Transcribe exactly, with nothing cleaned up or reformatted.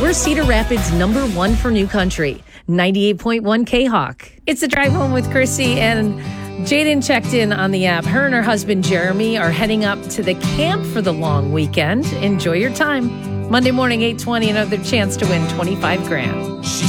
We're Cedar Rapids number one for new country, ninety-eight point one K-Hawk. It's a drive home with Chrissy, and Jaden checked in on the app. Her and her husband, Jeremy, are heading up to the camp for the long weekend. Enjoy your time. Monday morning, eight twenty, another chance to win twenty-five grand. She